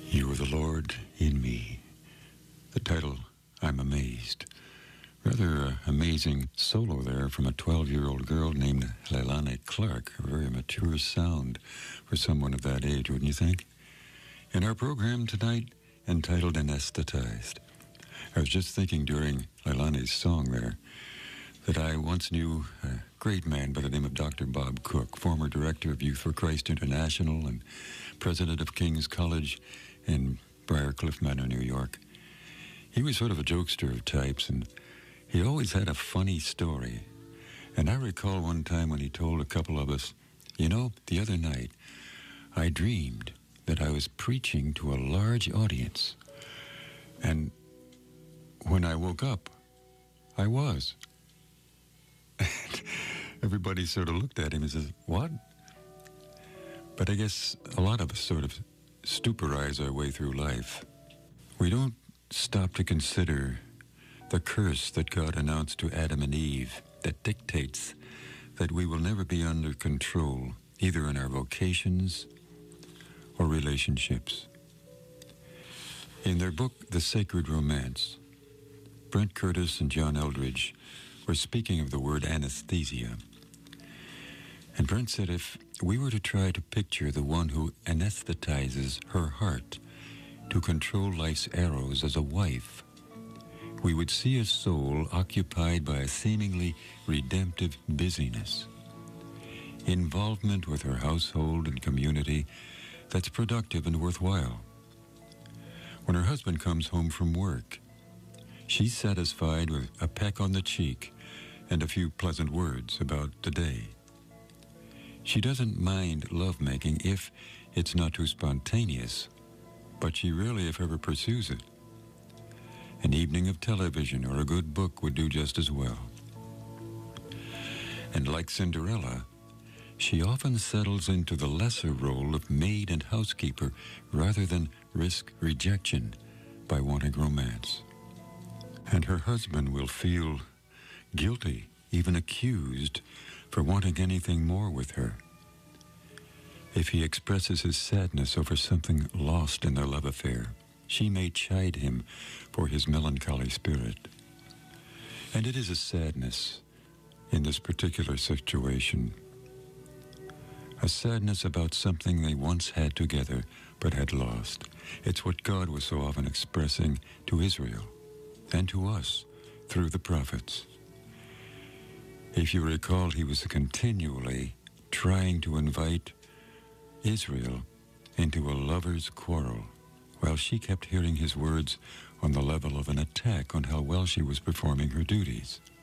You are the Lord in me. The title, I'm Amazed. Rather amazing solo there from a 12-year-old girl named Leilani Clark. A very mature sound for someone of that age, wouldn't you think? In our program tonight, entitled Anesthetized. I was just thinking during Leilani's song there that I once knew a great man by the name of Dr. Bob Cook, former director of Youth for Christ International and president of King's College in Briarcliff Manor, New York. He was sort of a jokester of types, and he always had a funny story. And I recall one time when he told a couple of us, the other night, I dreamed that I was preaching to a large audience. And when I woke up, I was. Everybody sort of looked at him and says, what? But I guess a lot of us sort of stuporize our way through life. We don't stop to consider the curse that God announced to Adam and Eve that dictates that we will never be under control, either in our vocations or relationships. In their book, The Sacred Romance, Brent Curtis and John Eldridge were speaking of the word anesthesia. And Brent said if we were to try to picture the one who anesthetizes her heart to control life's arrows as a wife, we would see a soul occupied by a seemingly redemptive busyness, involvement with her household and community that's productive and worthwhile. When her husband comes home from work, she's satisfied with a peck on the cheek and a few pleasant words about the day. She doesn't mind lovemaking if it's not too spontaneous, but she rarely, if ever, pursues it. An evening of television or a good book would do just as well. And like Cinderella, she often settles into the lesser role of maid and housekeeper rather than risk rejection by wanting romance. And her husband will feel guilty, even accused, for wanting anything more with her. If he expresses his sadness over something lost in their love affair, she may chide him for his melancholy spirit. And it is a sadness in this particular situation. A sadness about something they once had together but had lost. It's what God was so often expressing to Israel and to us through the prophets. If you recall, he was continually trying to invite Israel into a lover's quarrel, while she kept hearing his words on the level of an attack on how well she was performing her duties.